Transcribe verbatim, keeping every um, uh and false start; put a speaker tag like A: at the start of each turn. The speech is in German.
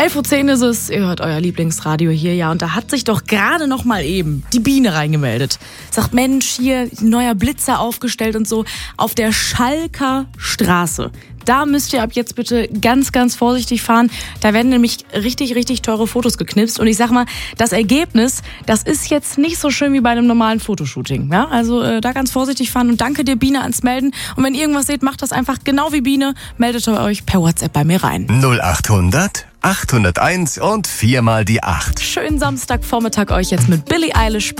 A: elf Uhr zehn ist es, ihr hört euer Lieblingsradio hier, ja, und da hat sich doch gerade noch mal eben die Biene reingemeldet. Sagt, Mensch, hier neuer Blitzer aufgestellt und so auf der Schalker Straße. Da müsst ihr ab jetzt bitte ganz, ganz vorsichtig fahren. Da werden nämlich richtig, richtig teure Fotos geknipst. Und ich sag mal, das Ergebnis, das ist jetzt nicht so schön wie bei einem normalen Fotoshooting. Ja? Also äh, da ganz vorsichtig fahren und danke dir, Biene, ans Melden. Und wenn ihr irgendwas seht, macht das einfach genau wie Biene. Meldet euch per WhatsApp bei mir rein.
B: null achthundert, achthunderteins und viermal die acht.
A: Schönen Samstagvormittag euch jetzt mit Billie Eilish.